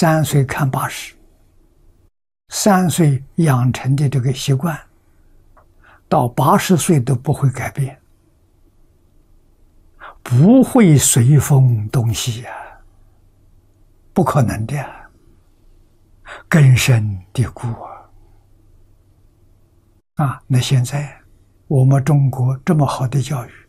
3岁看80，3岁养成的这个习惯，到80岁都不会改变，不会随风东西呀，不可能的呀，根深蒂固啊！那现在我们中国这么好的教育，